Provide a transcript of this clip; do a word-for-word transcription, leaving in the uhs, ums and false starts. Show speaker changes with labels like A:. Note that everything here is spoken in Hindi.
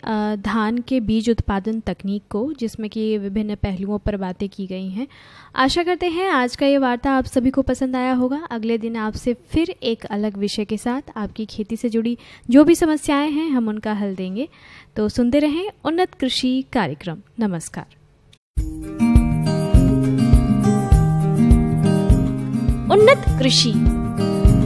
A: अ, धान के बीज उत्पादन तकनीक को, जिसमें कि विभिन्न पहलुओं पर बातें की गई हैं। आशा करते हैं आज का ये वार्ता आप सभी को पसंद आया होगा। अगले दिन आपसे फिर एक अलग विषय के साथ आपकी खेती से जुड़ी जो भी समस्याएं हैं हम उनका हल देंगे। तो सुनते रहें उन्नत कृषि कार्यक्रम। नमस्कार। उन्नत कृषि।